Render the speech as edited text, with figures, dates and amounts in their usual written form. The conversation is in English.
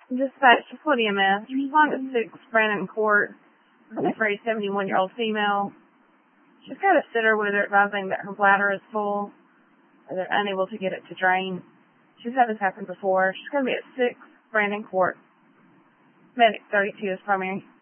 Dispatch to Fort EMS. Respondent 6, Brandon Court. Afraid 71-year-old female. She's got a sitter with her advising that her bladder is full. Or they're unable to get it to drain. She's had this happen before. She's going to be at 6, Brandon Court. Medic 32 is primary.